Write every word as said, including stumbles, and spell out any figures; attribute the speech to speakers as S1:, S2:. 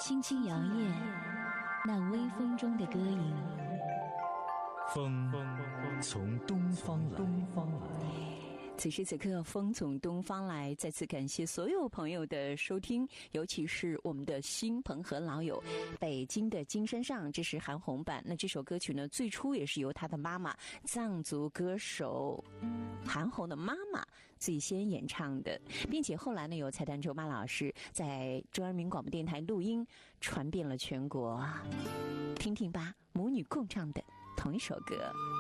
S1: 轻轻摇曳那微风中的歌影。
S2: 风从东方来，东方来。
S3: 此时此刻，风从东方来，再次感谢所有朋友的收听，尤其是我们的新朋和老友。北京的金山上，这是韩红版。那这首歌曲呢，最初也是由他的妈妈，藏族歌手韩红的妈妈最先演唱的，并且后来呢，由蔡丹周妈老师在中央人民广播电台录音，传遍了全国。听听吧，母女共唱的同一首歌。